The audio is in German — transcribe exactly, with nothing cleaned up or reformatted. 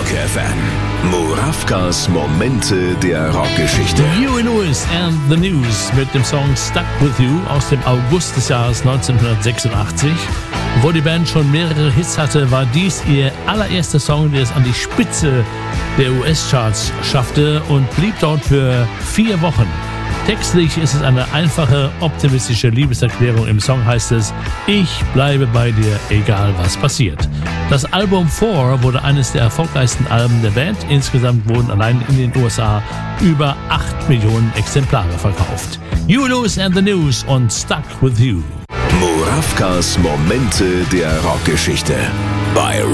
Rock F M. Murawkas Momente der Rockgeschichte. Huey Lewis and the News mit dem Song Stuck With You aus dem August des Jahres neunzehnhundertsechsundachtzig. Obwohl die Band schon mehrere Hits hatte, war dies ihr allererster Song, der es an die Spitze der U S-Charts schaffte und blieb dort für vier Wochen. Textlich ist es eine einfache, optimistische Liebeserklärung. Im Song heißt es: Ich bleibe bei dir, egal was passiert. Das Album Four wurde eines der erfolgreichsten Alben der Band. Insgesamt wurden allein in den U S A über acht Millionen Exemplare verkauft. Huey Lewis and the News und Stuck With You. Murawkas Momente der Rockgeschichte bei